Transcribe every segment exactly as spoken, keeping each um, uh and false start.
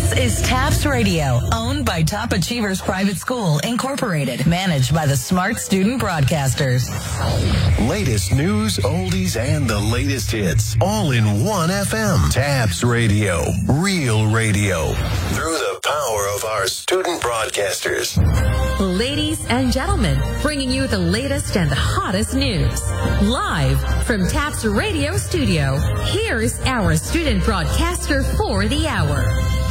This is TAPS Radio, owned by Top Achievers Private School, Incorporated, managed by the Smart Student Broadcasters. Latest news, oldies, and the latest hits, all in one F M. TAPS Radio, real radio, through the power of our student broadcasters. Ladies and gentlemen, bringing you the latest and the hottest news. Live from TAPS Radio Studio, here's our student broadcaster for the hour.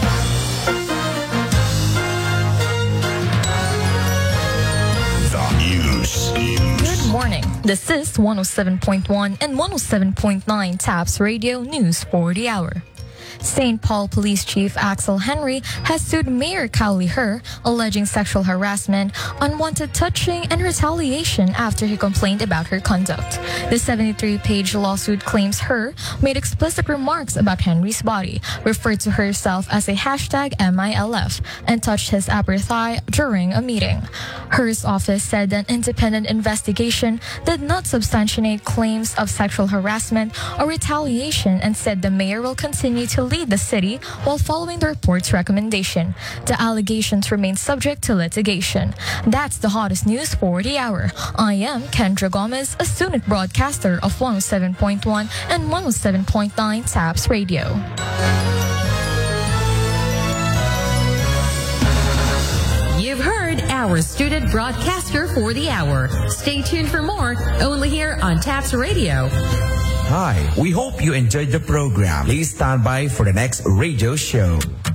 The news. Good morning. This is one oh seven point one and one oh seven point nine TAPS Radio News for the hour. Saint Paul Police Chief Axel Henry has sued Mayor Cowley Her, alleging sexual harassment, unwanted touching, and retaliation after he complained about her conduct. The seventy-three page lawsuit claims Her made explicit remarks about Henry's body, referred to herself as a hashtag M I L F, and touched his upper thigh during a meeting. Her's office said an independent investigation did not substantiate claims of sexual harassment or retaliation and said the mayor will continue to lead the city while following the report's recommendation. The allegations remain subject to litigation. That's the hottest news for the hour. I am Kendra Gomez, a student broadcaster of one oh seven point one and one oh seven point nine TAPS Radio. You've heard our student broadcaster for the hour. Stay tuned for more, only here on TAPS Radio. Hi, we hope you enjoyed the program. Please stand by for the next radio show.